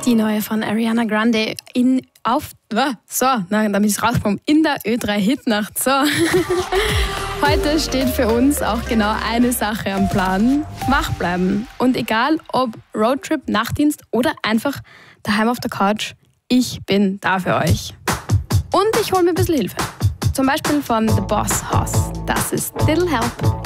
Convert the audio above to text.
Die neue von Ariana Grande damit ist rausgekommen, in der Ö3 Hitnacht. So. Heute steht für uns auch genau eine Sache am Plan: wach bleiben. Und egal ob Roadtrip, Nachtdienst oder einfach daheim auf der Couch, ich bin da für euch. Und ich hole mir ein bisschen Hilfe. Zum Beispiel von The Boss Hoss. Das ist Little Help.